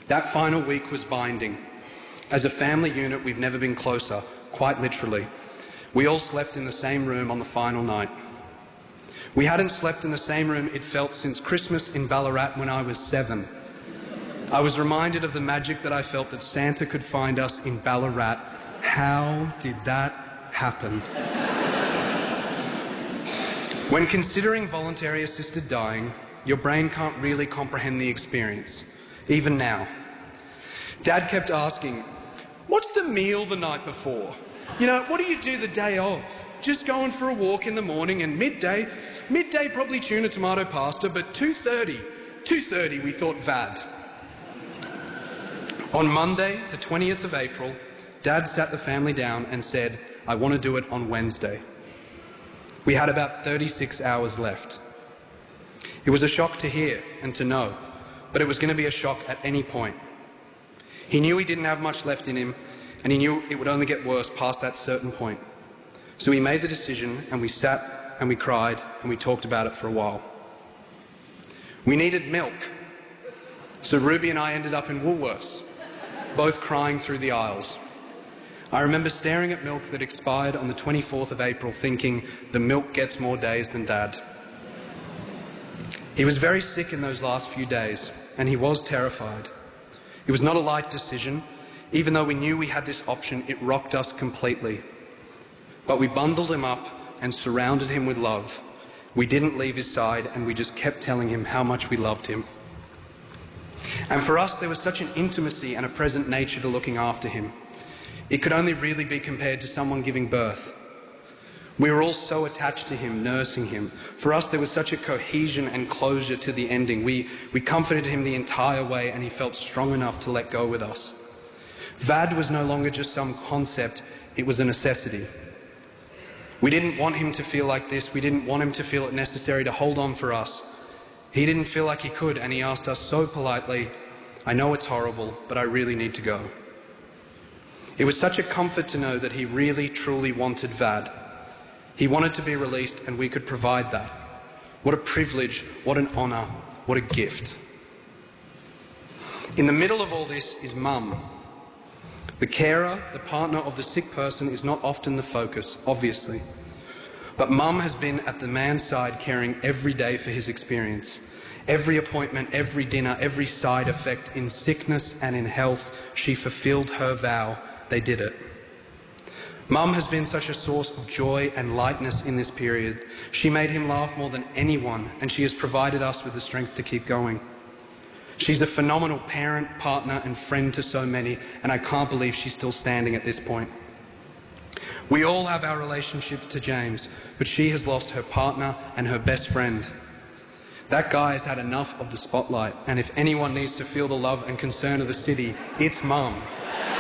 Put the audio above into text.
That final week was binding. As a family unit, we've never been closer, quite literally. We all slept in the same room on the final night. We hadn't slept in the same room, it felt, since Christmas in Ballarat when I was 7. I was reminded of the magic that I felt that Santa could find us in Ballarat. How did that happen? When considering voluntary assisted dying, your brain can't really comprehend the experience, even now. Dad kept asking, "What's the meal the night before? You know, what do you do the day of? Just going for a walk in the morning and midday probably tuna tomato pasta, but 2:30 we thought VAD." On Monday, the 20th of April, Dad sat the family down and said, "I want to do it on Wednesday." We had about 36 hours left. It was a shock to hear and to know, but it was going to be a shock at any point. He knew he didn't have much left in him, and he knew it would only get worse past that certain point. So he made the decision, and we sat and we cried and we talked about it for a while. We needed milk, so Ruby and I ended up in Woolworths, both crying through the aisles. I remember staring at milk that expired on the 24th of April thinking, the milk gets more days than Dad. He was very sick in those last few days, and he was terrified. It was not a light decision. Even though we knew we had this option, it rocked us completely. But we bundled him up and surrounded him with love. We didn't leave his side, and we just kept telling him how much we loved him. And for us, there was such an intimacy and a present nature to looking after him. It could only really be compared to someone giving birth. We were all so attached to him, nursing him. For us, there was such a cohesion and closure to the ending. We comforted him the entire way, and he felt strong enough to let go with us. VAD was no longer just some concept, it was a necessity. We didn't want him to feel like this. We didn't want him to feel it necessary to hold on for us. He didn't feel like he could, and he asked us so politely, "I know it's horrible, but I really need to go." It was such a comfort to know that he really, truly wanted VAD. He wanted to be released, and we could provide that. What a privilege, what an honour, what a gift. In the middle of all this is Mum. The carer, the partner of the sick person, is not often the focus, obviously. But Mum has been at the man's side caring every day for his experience. Every appointment, every dinner, every side effect, in sickness and in health, she fulfilled her vow. They did it. Mum has been such a source of joy and lightness in this period. She made him laugh more than anyone, and she has provided us with the strength to keep going. She's a phenomenal parent, partner, and friend to so many, and I can't believe she's still standing at this point. We all have our relationships to James, but she has lost her partner and her best friend. That guy has had enough of the spotlight, and if anyone needs to feel the love and concern of the city, it's Mum.